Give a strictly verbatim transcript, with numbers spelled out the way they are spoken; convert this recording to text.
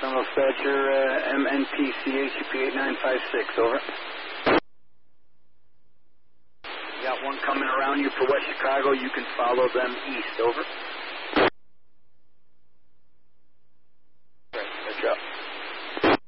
Sunville Dispatcher, uh, M N P C H U P eight nine five six, over. Got one coming around you for West Chicago. You can follow them east, over.